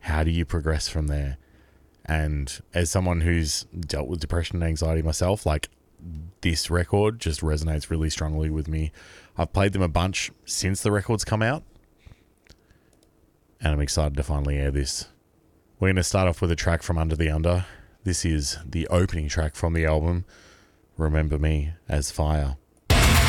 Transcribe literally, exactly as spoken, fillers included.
how do you progress from there? And as someone who's dealt with depression and anxiety myself, like, this record just resonates really strongly with me. I've played them a bunch since the record's come out, and I'm excited to finally air this. We're going to start off with a track from Under the Under. This is the opening track from the album, Remember Me as Fire.